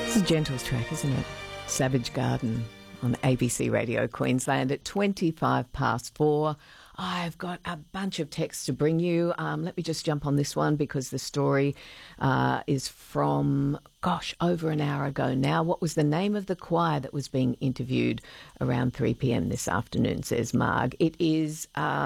It's a Gentles track, isn't it? Savage Garden on ABC Radio Queensland at 4:25. I've got a bunch of texts to bring you. Let me just jump on this one because the story is from, over an hour ago now. What was the name of the choir that was being interviewed around 3 p.m. this afternoon, says Marg. It is,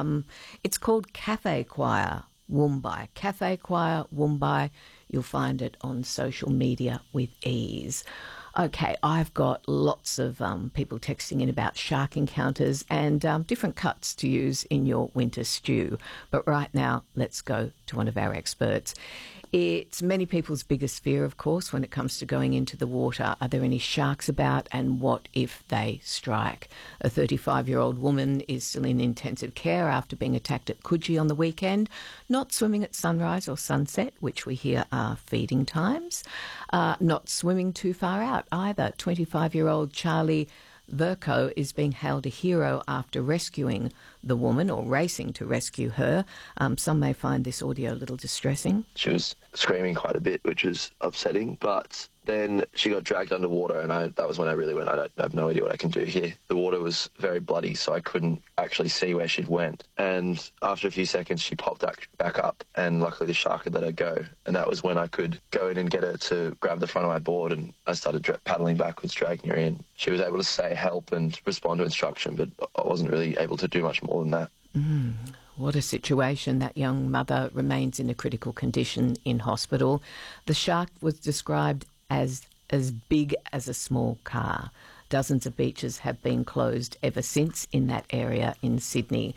it's called Cafe Choir Woombye. Cafe Choir Woombye. You'll find it on social media with ease. Okay, I've got lots of people texting in about shark encounters and different cuts to use in your winter stew. But right now, let's go to one of our experts. It's many people's biggest fear, of course, when it comes to going into the water. Are there any sharks about, and what if they strike? A 35-year-old woman is still in intensive care after being attacked at Coogee on the weekend, not swimming at sunrise or sunset, which we hear are feeding times, not swimming too far out either. 25-year-old Charlie Verco is being hailed a hero after rescuing the woman, or racing to rescue her. Some may find this audio a little distressing. She was screaming quite a bit, which was upsetting, but then she got dragged underwater, and that was when I really went, I have no idea what I can do here. The water was very bloody, so I couldn't actually see where she'd went. And after a few seconds, she popped back up, and luckily the shark had let her go. And that was when I could go in and get her to grab the front of my board, and I started paddling backwards, dragging her in. She was able to say help and respond to instruction, but I wasn't really able to do much more than that. What a situation. That young mother remains in a critical condition in hospital. The shark was described as big as a small car. Dozens of beaches have been closed ever since in that area in Sydney.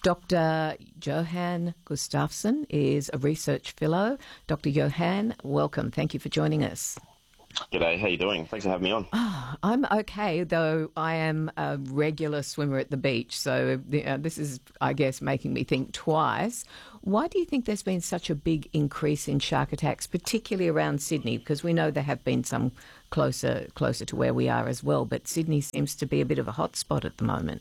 Dr. Johan Gustafsson is a research fellow. Dr. Johan, welcome. Thank you for joining us. G'day, how you doing? Thanks for having me on. I'm okay, though I am a regular swimmer at the beach, so this is, I guess, making me think twice. Why do you think there's been such a big increase in shark attacks, particularly around Sydney? Because we know there have been some closer to where we are as well, but Sydney seems to be a bit of a hot spot at the moment.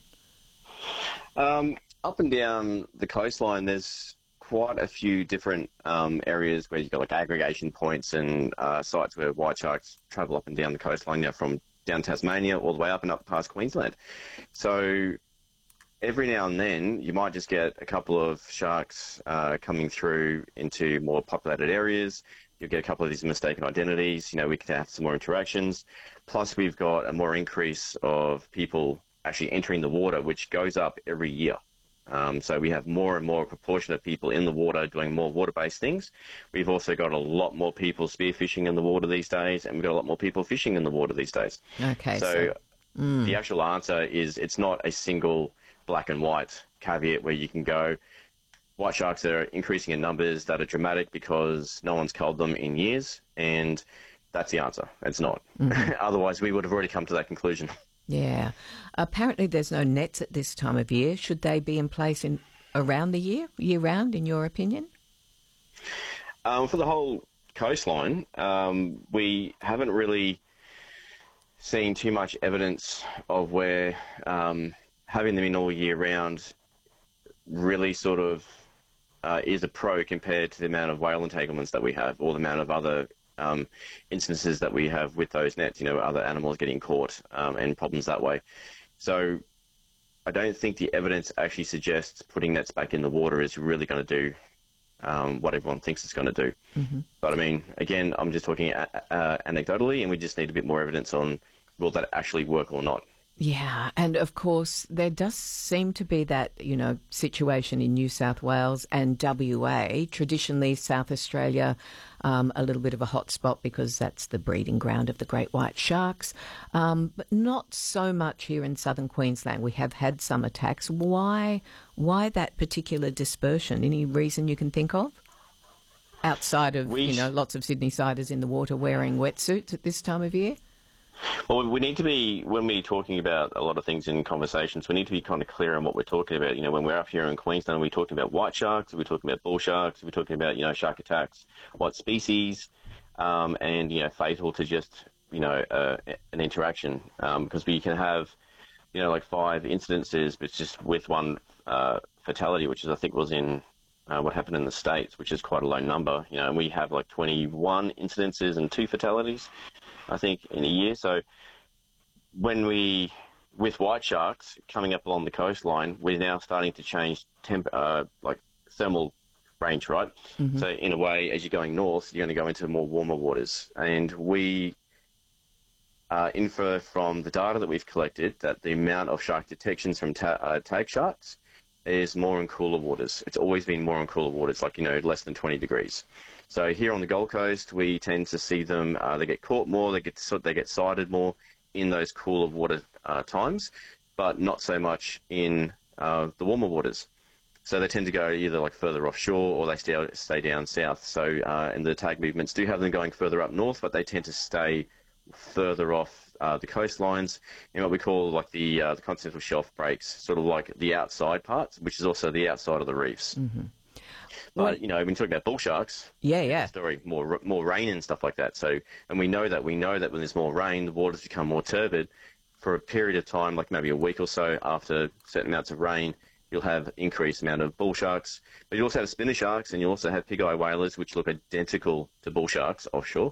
Up and down the coastline, there's quite a few different areas where you've got like aggregation points and sites where white sharks travel up and down the coastline, from down Tasmania all the way up and up past Queensland. So every now and then you might just get a couple of sharks coming through into more populated areas. You'll get a couple of these mistaken identities. We can have some more interactions. Plus we've got a more increase of people actually entering the water, which goes up every year. So we have more and more proportion of people in the water doing more water-based things. We've also got a lot more people spearfishing in the water these days, and we've got a lot more people fishing in the water these days. Okay. So the actual answer is it's not a single black and white caveat where you can go, white sharks are increasing in numbers that are dramatic because no one's culled them in years, and that's the answer. It's not. Otherwise, we would have already come to that conclusion. Yeah. Apparently there's no nets at this time of year. Should they be in place around the year-round, in your opinion? For the whole coastline, we haven't really seen too much evidence of where having them in all year round really sort of is a pro compared to the amount of whale entanglements that we have, or the amount of other instances that we have with those nets, other animals getting caught and problems that way. So I don't think the evidence actually suggests putting nets back in the water is really going to do what everyone thinks it's going to do. But I mean, again, I'm just talking anecdotally, and we just need a bit more evidence on will that actually work or not. Yeah, and of course there does seem to be that, situation in New South Wales and WA. Traditionally, South Australia, a little bit of a hot spot because that's the breeding ground of the great white sharks, but not so much here in southern Queensland. We have had some attacks. Why that particular dispersion? Any reason you can think of? Outside of, lots of Sydney-siders in the water wearing wetsuits at this time of year? Well, we need to be, when we're talking about a lot of things in conversations, we need to be kind of clear on what we're talking about. When we're up here in Queensland, we're talking about white sharks, we're talking about bull sharks, we're talking about, shark attacks, what species, and, fatal to just, an interaction. Because we can have, like 5 incidences, but just with one fatality, which is, I think was in what happened in the States, which is quite a low number, and we have like 21 incidences and 2 fatalities. I think, in a year. So with white sharks coming up along the coastline, we're now starting to change thermal range, right? Mm-hmm. So in a way, as you're going north, you're going to go into more warmer waters. And we infer from the data that we've collected that the amount of shark detections from tag sharks is more in cooler waters. It's always been more in cooler waters, less than 20 degrees. So here on the Gold Coast, we tend to see them, they get caught more, they get sighted more in those cooler water times, but not so much in the warmer waters. So they tend to go either further offshore or they stay down south. So and the tag movements do have them going further up north, but they tend to stay further off the coastlines in what we call the continental shelf breaks, sort of like the outside parts, which is also the outside of the reefs. Mm-hmm. But when you talk about bull sharks, story more rain and stuff like that. So, and we know that when there's more rain, the waters become more turbid for a period of time, like maybe a week or so after certain amounts of rain. You'll have increased amount of bull sharks, but you also have spinner sharks, and you also have pig eye whalers, which look identical to bull sharks offshore.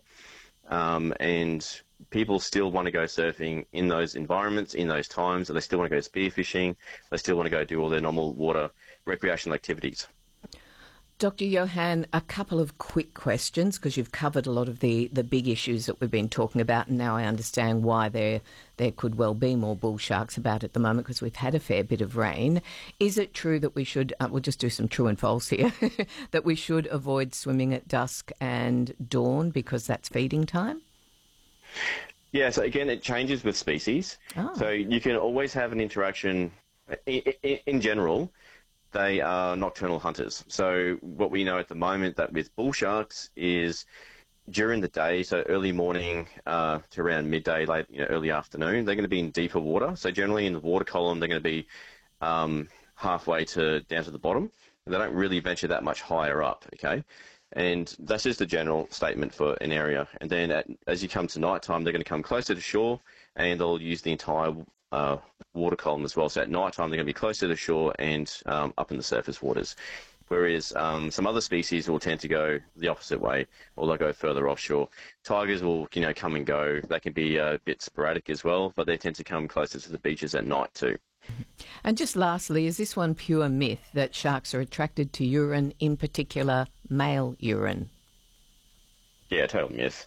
And people still want to go surfing in those environments, in those times, and they still want to go spearfishing. They still want to go do all their normal water recreational activities. Dr. Johan, a couple of quick questions, because you've covered a lot of the big issues that we've been talking about, and now I understand why there could well be more bull sharks about at the moment, because we've had a fair bit of rain. Is it true that we should, we'll just do some true and false here, that we should avoid swimming at dusk and dawn because that's feeding time? Yeah, so again, it changes with species. Oh. So you can always have an interaction. In general, they are nocturnal hunters. So what we know at the moment that with bull sharks is during the day, so early morning to around midday, late early afternoon, they're going to be in deeper water. So generally in the water column, they're going to be halfway down to the bottom. They don't really venture that much higher up, okay? And that's just a general statement for an area. And then as you come to nighttime, they're going to come closer to shore, and they'll use the entire water column as well. So at night time, they're going to be closer to shore and up in the surface waters. Whereas some other species will tend to go the opposite way, or they'll go further offshore. Tigers will, come and go. They can be a bit sporadic as well, but they tend to come closer to the beaches at night too. And just lastly, is this one pure myth that sharks are attracted to urine, in particular male urine? Yeah, total myth.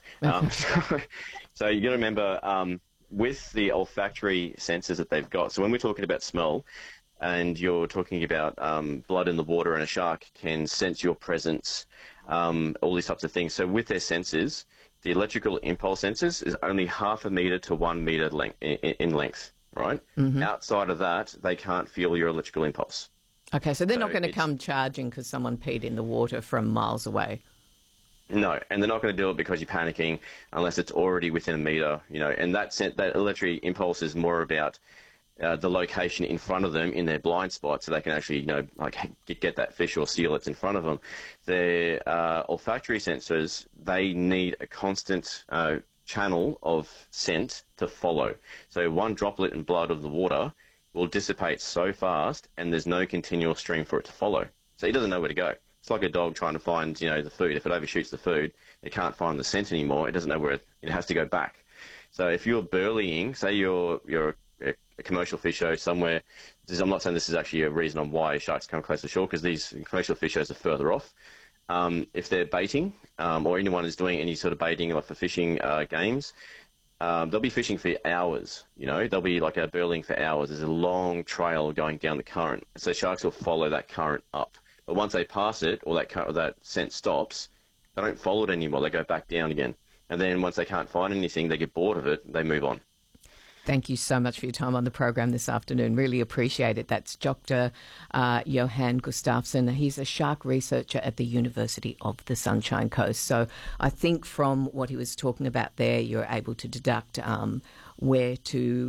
So you got to remember, with the olfactory senses that they've got, so when we're talking about smell and you're talking about blood in the water and a shark can sense your presence, all these types of things. So with their senses, the electrical impulse sensors is only 0.5 meter to 1 meter in length, right? Mm-hmm. Outside of that, they can't feel your electrical impulse. Okay, so they're not going to come charging because someone peed in the water from miles away. No, and they're not going to do it because you're panicking unless it's already within a meter, and that electric impulse is more about the location in front of them in their blind spot, so they can actually, get that fish or seal that's in front of them. Their olfactory sensors, they need a constant channel of scent to follow. So one droplet in blood of the water will dissipate so fast, and there's no continual stream for it to follow. So he doesn't know where to go. It's like a dog trying to find, the food. If it overshoots the food, it can't find the scent anymore. It doesn't know where it has to go back. So if you're burleying, say you're a commercial fish show somewhere, I'm not saying this is actually a reason on why sharks come close to shore, because these commercial fish shows are further off. If they're baiting, or anyone is doing any sort of baiting, like for fishing games, they'll be fishing for hours. They'll be burling for hours. There's a long trail going down the current. So sharks will follow that current up. But once they pass it, or that scent stops, they don't follow it anymore. They go back down again. And then once they can't find anything, they get bored of it, they move on. Thank you so much for your time on the program this afternoon. Really appreciate it. That's Dr. Johan Gustafsson. He's a shark researcher at the University of the Sunshine Coast. So I think from what he was talking about there, you're able to deduct where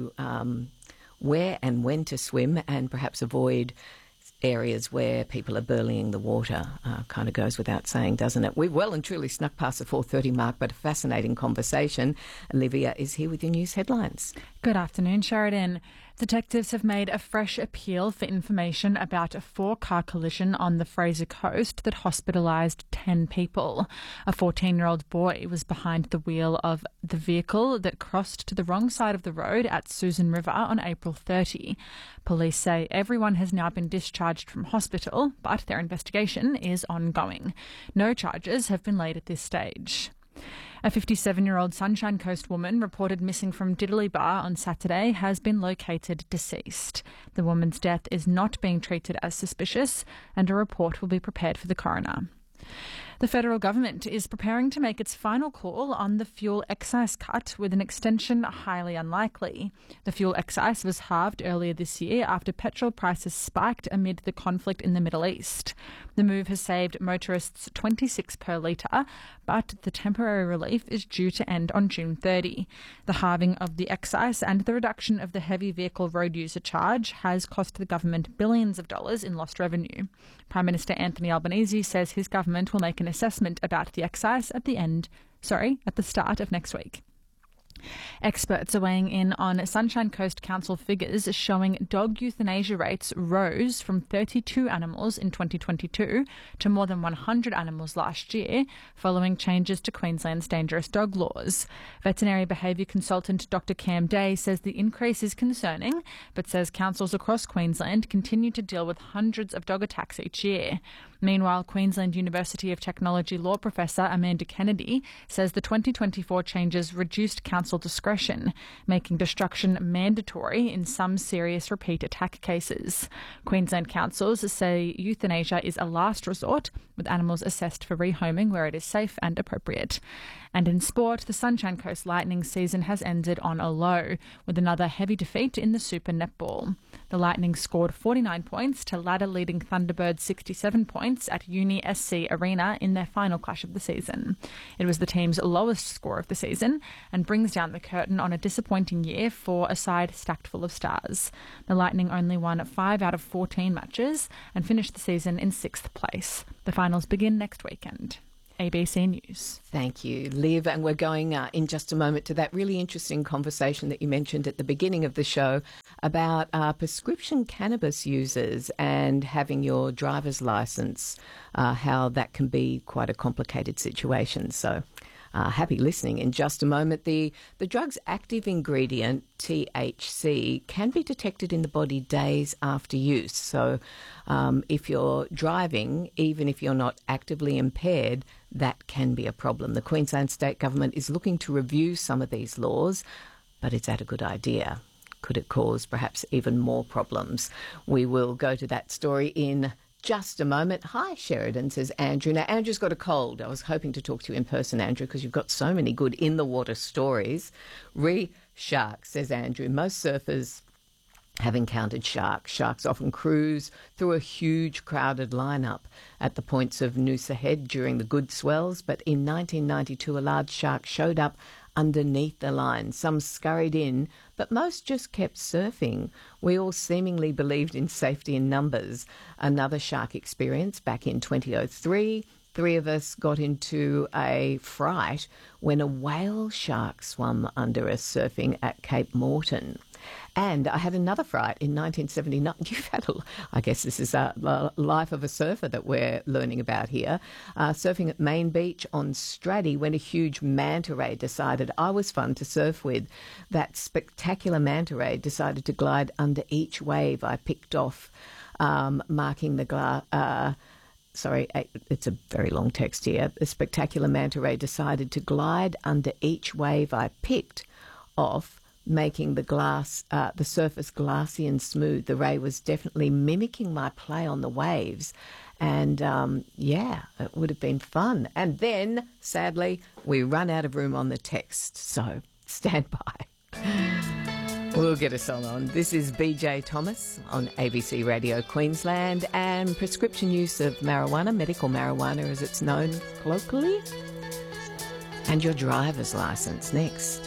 and when to swim, and perhaps avoid areas where people are burleying the water. Kind of goes without saying, doesn't it? We've well and truly snuck past the 4:30 mark, but a fascinating conversation. Olivia is here with your news headlines. Good afternoon, Sheridan. Detectives have made a fresh appeal for information about a 4-car collision on the Fraser Coast that hospitalised 10 people. A 14-year-old boy was behind the wheel of the vehicle that crossed to the wrong side of the road at Susan River on April 30. Police say everyone has now been discharged from hospital, but their investigation is ongoing. No charges have been laid at this stage. A 57-year-old Sunshine Coast woman reported missing from Diddley Bar on Saturday has been located deceased. The woman's death is not being treated as suspicious, and a report will be prepared for the coroner. The federal government is preparing to make its final call on the fuel excise cut, with an extension highly unlikely. The fuel excise was halved earlier this year after petrol prices spiked amid the conflict in the Middle East. The move has saved motorists $26 per litre, but the temporary relief is due to end on June 30. The halving of the excise and the reduction of the heavy vehicle road user charge has cost the government billions of dollars in lost revenue. Prime Minister Anthony Albanese says his government will make an assessment about the excise at the start of next week. Experts are weighing in on Sunshine Coast Council figures showing dog euthanasia rates rose from 32 animals in 2022 to more than 100 animals last year, following changes to Queensland's dangerous dog laws. Veterinary behaviour consultant Dr Cam Day says the increase is concerning, but says councils across Queensland continue to deal with hundreds of dog attacks each year. Meanwhile, Queensland University of Technology law professor Amanda Kennedy says the 2024 changes reduced council discretion, making destruction mandatory in some serious repeat attack cases. Queensland councils say euthanasia is a last resort, with animals assessed for rehoming where it is safe and appropriate. And in sport, the Sunshine Coast Lightning season has ended on a low, with another heavy defeat in the Super Netball. The Lightning scored 49 points to ladder-leading Thunderbirds 67 points at Uni SC Arena in their final clash of the season. It was the team's lowest score of the season and brings down the curtain on a disappointing year for a side stacked full of stars. The Lightning only won 5 out of 14 matches and finished the season in 6th place. The finals begin next weekend. ABC News. Thank you, Liv. And we're going in just a moment to that really interesting conversation that you mentioned at the beginning of the show about prescription cannabis users and having your driver's licence, how that can be quite a complicated situation. So happy listening. In just a moment, the drug's active ingredient, THC, can be detected in the body days after use. So if you're driving, even if you're not actively impaired, that can be a problem. The Queensland State Government is looking to review some of these laws, but is that a good idea? Could it cause perhaps even more problems? We will go to that story in just a moment. Hi, Sheridan, says Andrew. Now, Andrew's got a cold. I was hoping to talk to you in person, Andrew, because you've got so many good in-the-water stories. Sharks, says Andrew. Most surfers have encountered sharks. Sharks often cruise through a huge crowded lineup at the points of Noosa Head during the good swells, but in 1992 a large shark showed up underneath the line. Some scurried in, but most just kept surfing. We all seemingly believed in safety in numbers. Another shark experience back in 2003, 3 of us got into a fright when a whale shark swam under us surfing at Cape Morton. And I had another fright in 1979. You've had I guess this is a life of a surfer that we're learning about here. Surfing at Main Beach on Straddy when a huge manta ray decided I was fun to surf with. That spectacular manta ray decided to glide under each wave I picked off, marking the glass. Sorry, it's a very long text here. The spectacular manta ray decided to glide under each wave I picked off, making the surface glassy and smooth. The ray was definitely mimicking my play on the waves. And, it would have been fun. And then, sadly, we run out of room on the text. So, stand by. We'll get a song on. This is BJ Thomas on ABC Radio Queensland, and prescription use of marijuana, medical marijuana as it's known colloquially, and your driver's licence next.